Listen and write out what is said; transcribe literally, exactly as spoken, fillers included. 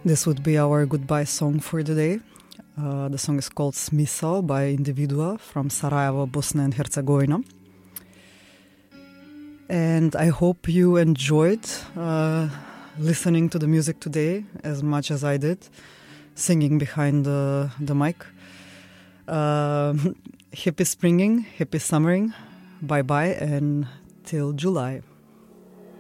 This would be our goodbye song for the day. Uh, the song is called Smisao by Individua from Sarajevo, Bosnia and Herzegovina. And I hope you enjoyed uh, listening to the music today as much as I did, singing behind the, the mic. Uh, happy springing, happy summering. Bye-bye and till July.